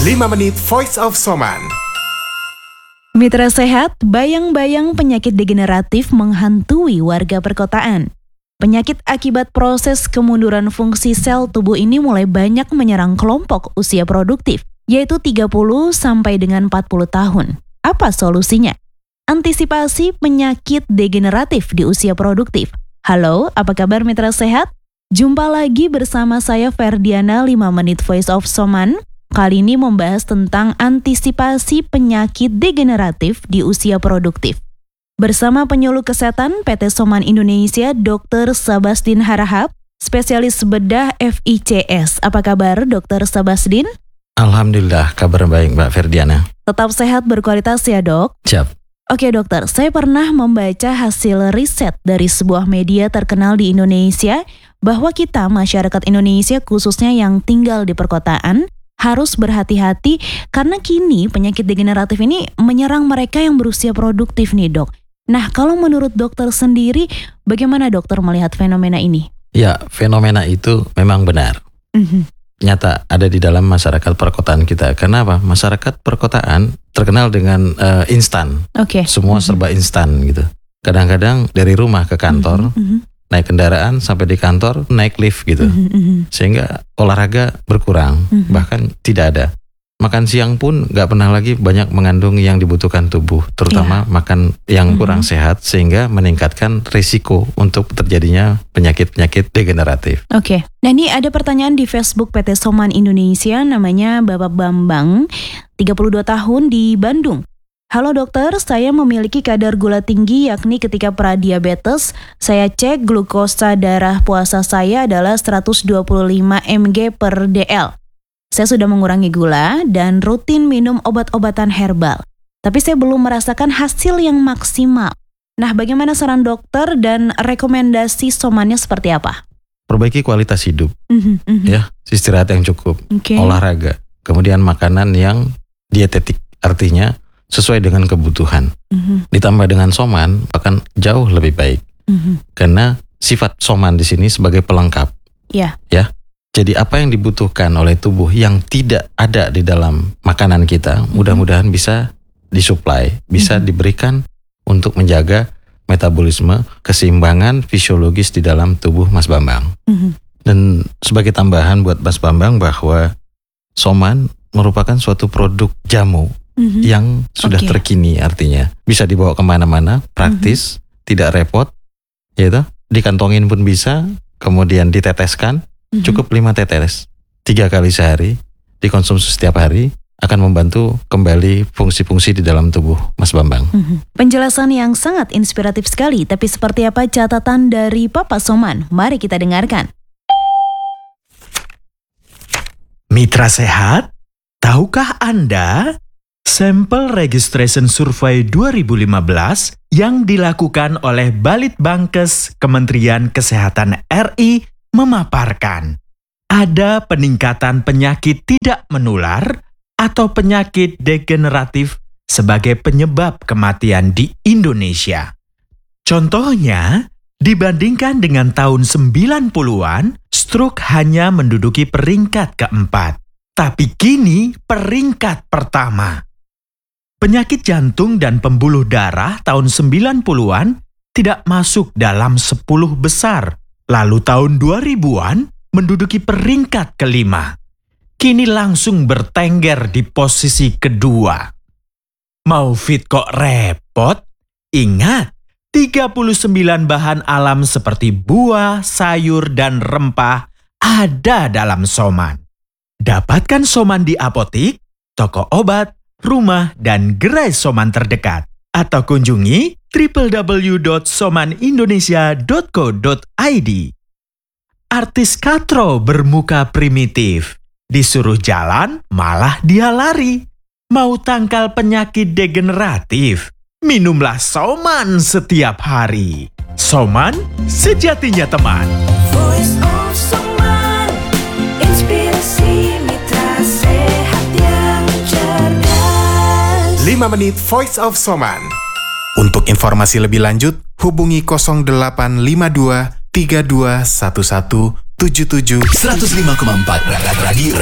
5 menit Voice of Soman. Mitra sehat, bayang-bayang penyakit degeneratif menghantui warga perkotaan. Penyakit akibat proses kemunduran fungsi sel tubuh ini mulai banyak menyerang kelompok usia produktif, yaitu 30 sampai dengan 40 tahun. Apa solusinya? Antisipasi penyakit degeneratif di usia produktif. Halo, apa kabar mitra sehat? Jumpa lagi bersama saya Ferdiana 5 menit Voice of Soman. Kali ini membahas tentang antisipasi penyakit degeneratif di usia produktif. Bersama penyuluh kesehatan PT Soman Indonesia, Dr. Sabasdin Harahap, spesialis bedah FICS. Apa kabar Dr. Sabasdin? Alhamdulillah, kabar baik Mbak Ferdiana. Tetap sehat berkualitas ya dok? Siap. Oke dokter, saya pernah membaca hasil riset dari sebuah media terkenal di Indonesia bahwa kita masyarakat Indonesia khususnya yang tinggal di perkotaan harus berhati-hati karena kini penyakit degeneratif ini menyerang mereka yang berusia produktif nih dok. Nah kalau menurut dokter sendiri, bagaimana dokter melihat fenomena ini? Ya, fenomena itu memang benar. Nyata ada di dalam masyarakat perkotaan kita. Kenapa? Masyarakat perkotaan terkenal dengan instan. Semua serba instan gitu. Kadang-kadang dari rumah ke kantor, naik kendaraan sampai di kantor, naik lift gitu. Sehingga olahraga berkurang, bahkan tidak ada. Makan siang pun gak pernah lagi banyak mengandung yang dibutuhkan tubuh, terutama makan yang kurang sehat, sehingga meningkatkan risiko untuk terjadinya penyakit-penyakit degeneratif. Nah ini ada pertanyaan di Facebook PT Soman Indonesia, namanya Bapak Bambang, 32 tahun di Bandung. Halo dokter, saya memiliki kadar gula tinggi yakni ketika pradiabetes, saya cek glukosa darah puasa saya adalah 125 mg per dl. Saya sudah mengurangi gula dan rutin minum obat-obatan herbal. Tapi saya belum merasakan hasil yang maksimal. Nah, bagaimana saran dokter dan rekomendasi somannya seperti apa? Perbaiki kualitas hidup, ya, istirahat yang cukup, olahraga, kemudian makanan yang dietetik, artinya sesuai dengan kebutuhan. Ditambah dengan soman akan jauh lebih baik. Karena sifat soman di sini sebagai pelengkap. Ya. Jadi apa yang dibutuhkan oleh tubuh yang tidak ada di dalam makanan kita, mudah-mudahan bisa disuplai, bisa diberikan untuk menjaga metabolisme, keseimbangan fisiologis di dalam tubuh Mas Bambang. Dan sebagai tambahan buat Mas Bambang bahwa soman merupakan suatu produk jamu yang sudah terkini, artinya bisa dibawa kemana-mana, praktis, tidak repot, yaitu dikantongin pun bisa, kemudian diteteskan, cukup 5 tetes, 3 kali sehari, dikonsumsi setiap hari, akan membantu kembali fungsi-fungsi di dalam tubuh Mas Bambang. Penjelasan yang sangat inspiratif sekali, tapi seperti apa catatan dari Papa Soman? Mari kita dengarkan. Mitra sehat, tahukah Anda sampel registration survey 2015 yang dilakukan oleh Balitbangkes Kementerian Kesehatan RI memaparkan ada peningkatan penyakit tidak menular atau penyakit degeneratif sebagai penyebab kematian di Indonesia. Contohnya, dibandingkan dengan tahun 90-an, stroke hanya menduduki peringkat keempat, tapi kini peringkat pertama. Penyakit jantung dan pembuluh darah tahun 90-an tidak masuk dalam 10 besar. Lalu tahun 2000-an menduduki peringkat kelima. Kini langsung bertengger di posisi kedua. Mau fit kok repot? Ingat, 39 bahan alam seperti buah, sayur, dan rempah ada dalam soman. Dapatkan soman di apotik, toko obat, rumah, dan gerai soman terdekat. Atau kunjungi www.somanindonesia.co.id. Artis katro bermuka primitif. Disuruh jalan, malah dia lari. Mau tangkal penyakit degeneratif? Minumlah soman setiap hari. Soman, sejatinya teman. Voice of Soman, inspirasi mitra sehat yang cerdas. 5 menit Voice of Soman. Untuk informasi lebih lanjut, hubungi 0852 3211 77 105,4 Radio